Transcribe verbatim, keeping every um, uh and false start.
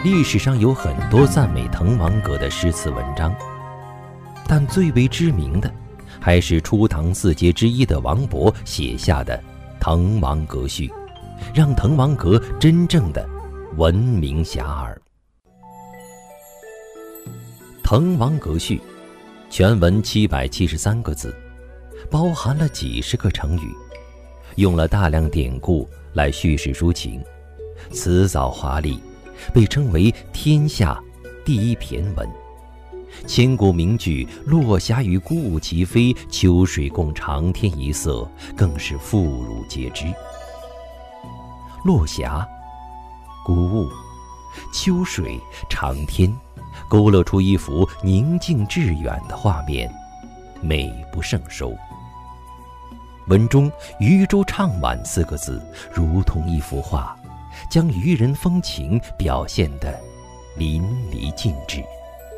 历史上有很多赞美滕王阁的诗词文章，但最为知名的还是初唐四杰之一的王勃写下的《滕王阁序》，让滕王阁真正的闻名遐迩。《滕王阁序》全文七百七十三个字，包含了几十个成语，用了大量典故来叙事抒情，辞藻华丽，被称为天下第一骈文。千古名句“落霞与孤鹜齐飞，秋水共长天一色”更是妇孺皆知。落霞、孤鹜、秋水、长天，勾勒出一幅宁静致远的画面，美不胜收。文中“渔舟唱晚”四个字如同一幅画，将渔人风情表现得淋漓尽致。